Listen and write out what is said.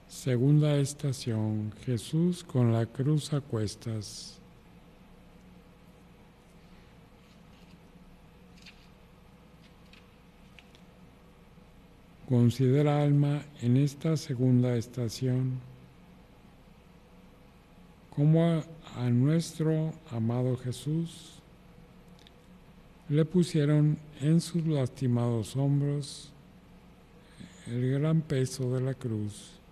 Segunda estación, Jesús con la cruz a cuestas. Considera, alma, en esta segunda estación, cómo a nuestro amado Jesús le pusieron en sus lastimados hombros el gran peso de la cruz.